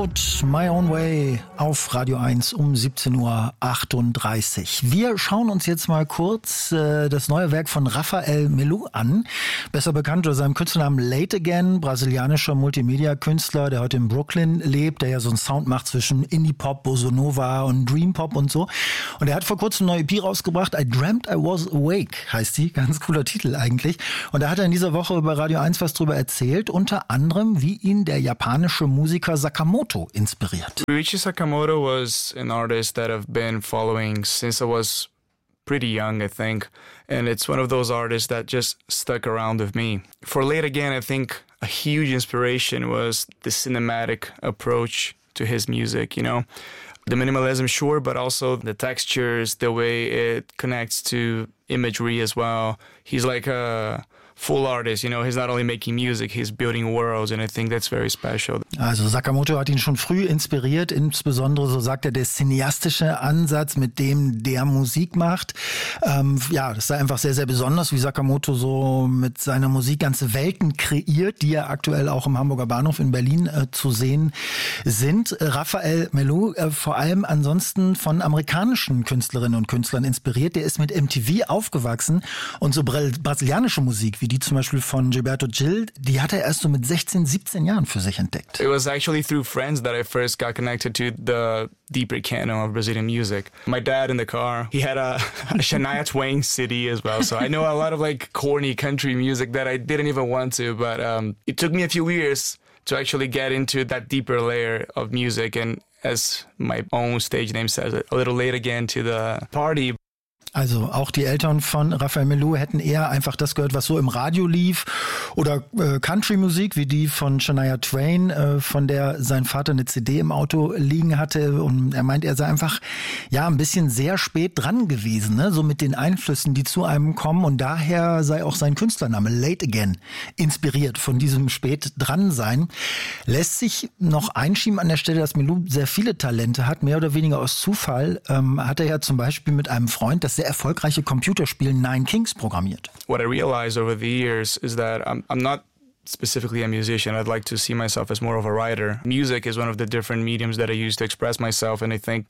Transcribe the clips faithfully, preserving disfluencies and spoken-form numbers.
Out My Own Way auf Radio eins um siebzehn Uhr achtunddreißig. Wir schauen uns jetzt mal kurz äh, das neue Werk von Rafael Melu an. Besser bekannt unter seinem Künstlernamen Late Again, brasilianischer Multimedia-Künstler, der heute in Brooklyn lebt, der ja so einen Sound macht zwischen Indie-Pop, Bossa Nova und Dream-Pop und so. Und er hat vor kurzem eine neue E P rausgebracht, I Dreamt I Was Awake heißt die, ganz cooler Titel eigentlich. Und da hat er in dieser Woche bei Radio eins was drüber erzählt, unter anderem, wie ihn der japanische Musiker Sakamoto inspiriert. Ryuichi Sakamoto was an artist that I've been following since I was pretty young, I think. And it's one of those artists that just stuck around with me. For Late Again, I think a huge inspiration was the cinematic approach to his music, you know. The minimalism, sure, but also the textures, the way it connects to imagery as well. He's like a full artist, you know, he's not only making music, he's building worlds, and I think that's very special. Also Sakamoto hat ihn schon früh inspiriert, insbesondere, so sagt er, der cineastische Ansatz, mit dem der Musik macht. Ähm, ja, das sei einfach sehr, sehr besonders, wie Sakamoto so mit seiner Musik ganze Welten kreiert, die ja aktuell auch im Hamburger Bahnhof in Berlin äh, zu sehen sind. Rafael Melu, äh, vor allem ansonsten von amerikanischen Künstlerinnen und Künstlern inspiriert. Der ist mit M T V aufgewachsen und so brasilianische Musik, wie die zum Beispiel von Gilberto Gil, die hat er erst so mit sechzehn, siebzehn Jahren für sich entdeckt. It was actually through friends that I first got connected to the deeper canon of Brazilian music. My dad in the car, he had a, a Shania Twain C D as well, so I know a lot of like corny country music that I didn't even want to, but um, it took me a few years to actually get into that deeper layer of music, and as my own stage name says, a little late again to the party. Also auch die Eltern von Rafael Melu hätten eher einfach das gehört, was so im Radio lief, oder äh, Country-Musik wie die von Shania Twain, äh, von der sein Vater eine C D im Auto liegen hatte, und er meint, er sei einfach ja ein bisschen sehr spät dran gewesen, ne? So mit den Einflüssen, die zu einem kommen, und daher sei auch sein Künstlername Late Again inspiriert von diesem spät dran sein. Lässt sich noch einschieben an der Stelle, dass Melu sehr viele Talente hat, mehr oder weniger aus Zufall. Ähm, hat er ja zum Beispiel mit einem Freund das sehr erfolgreiche Computerspiel Nine Kings programmiert. What I realized over the years is that I'm, I'm not specifically a musician. I'd like to see myself as more of a writer. Music is one of the different mediums that I use to express myself, and I think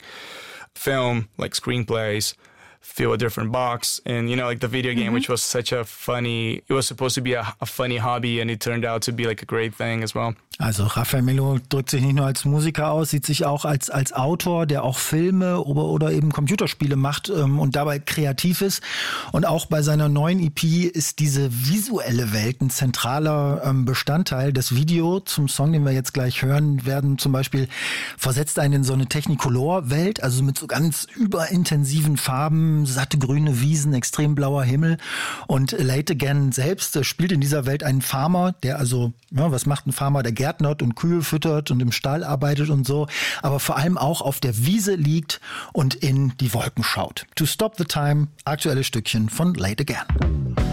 film, like screenplays, fill a different box. And, you know, like the video game, mm-hmm. which was such a funny, it was supposed to be a, a funny hobby, and it turned out to be like a great thing as well. Also Rafael Melu drückt sich nicht nur als Musiker aus, sieht sich auch als als Autor, der auch Filme oder, oder eben Computerspiele macht ähm, und dabei kreativ ist. Und auch bei seiner neuen E P ist diese visuelle Welt ein zentraler ähm, Bestandteil. Das Video zum Song, den wir jetzt gleich hören werden, zum Beispiel versetzt einen in so eine Technicolor-Welt, also mit so ganz überintensiven Farben, satte grüne Wiesen, extrem blauer Himmel. Und Late Again selbst spielt in dieser Welt einen Farmer, der also, ja, was macht ein Farmer, der gärtnert und Kühe füttert und im Stall arbeitet und so, aber vor allem auch auf der Wiese liegt und in die Wolken schaut. To Stop the Time, aktuelles Stückchen von Late Again.